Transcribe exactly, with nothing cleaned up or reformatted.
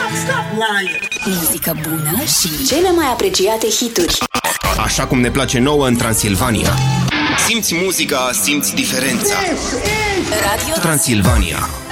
Stop, stop lying. Muzică bună și cele mai apreciate hituri. Așa cum ne place nouă în Transilvania. Simți muzica, simți diferența. Radio Transilvania.